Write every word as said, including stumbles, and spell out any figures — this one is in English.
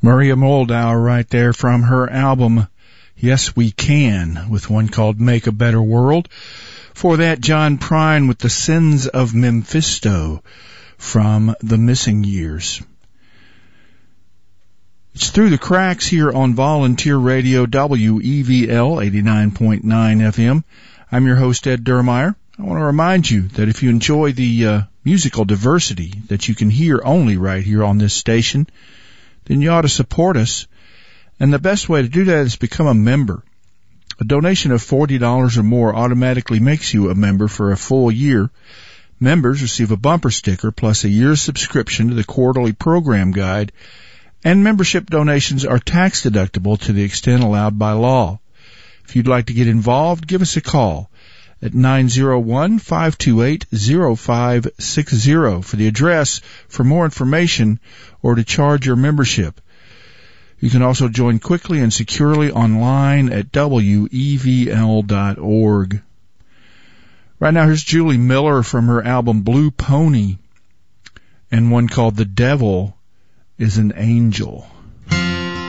Maria Moldau right there from her album Yes We Can, with one called Make a Better World. For that, John Prine with The Sins of Mephisto from The Missing Years. It's Through the Cracks here on Volunteer Radio, W E V L eighty-nine point nine F M. I'm your host, Ed Dermeyer. I want to remind you that if you enjoy the uh, musical diversity that you can hear only right here on this station, then you ought to support us. And the best way to do that is become a member. A donation of forty dollars or more automatically makes you a member for a full year. Members receive a bumper sticker plus a year's subscription to the quarterly program guide, and membership donations are tax deductible to the extent allowed by law. If you'd like to get involved, give us a call at nine oh one, five two eight, oh five six oh for the address for more information or to charge your membership. You can also join quickly and securely online at W E V L dot org. Right now, here's Julie Miller from her album Blue Pony and one called The Devil is an Angel.